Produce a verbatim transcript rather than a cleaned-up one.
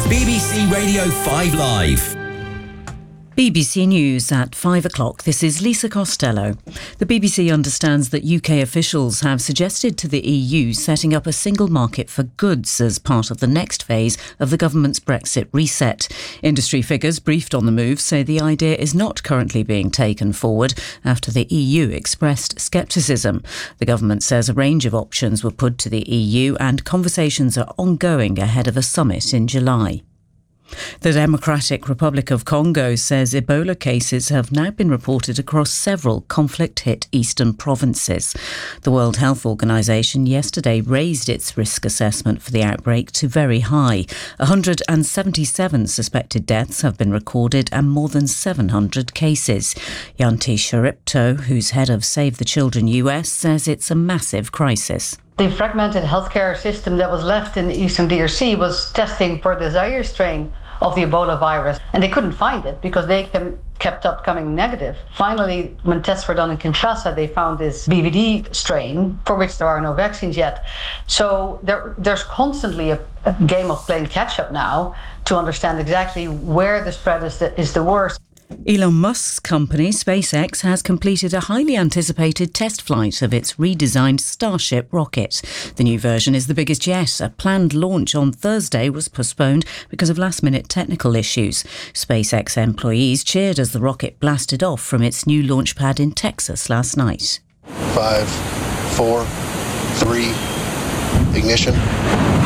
B B C Radio five Live. B B C News at five o'clock. This is Lisa Costello. The B B C understands that U K officials have suggested to the E U setting up a single market for goods as part of the next phase of the government's Brexit reset. Industry figures briefed on the move say the idea is not currently being taken forward after the E U expressed scepticism. The government says a range of options were put to the E U and conversations are ongoing ahead of a summit in July. The Democratic Republic of Congo says Ebola cases have now been reported across several conflict-hit eastern provinces. The World Health Organization yesterday raised its risk assessment for the outbreak to very high. one hundred seventy-seven suspected deaths have been recorded and more than seven hundred cases. Yanti Sharipto, who's head of Save the Children U S, says it's a massive crisis. The fragmented healthcare system that was left in the eastern D R C was testing for the Zaire strain of the Ebola virus, and they couldn't find it because they kept up coming negative. Finally, when tests were done in Kinshasa, they found this B V D strain for which there are no vaccines yet. So there, there's constantly a, a game of playing catch-up now to understand exactly where the spread is the, is the worst. Elon Musk's company, SpaceX, has completed a highly anticipated test flight of its redesigned Starship rocket. The new version is the biggest yet. A planned launch on Thursday was postponed because of last-minute technical issues. SpaceX employees cheered as the rocket blasted off from its new launch pad in Texas last night. Five, four, three, ignition.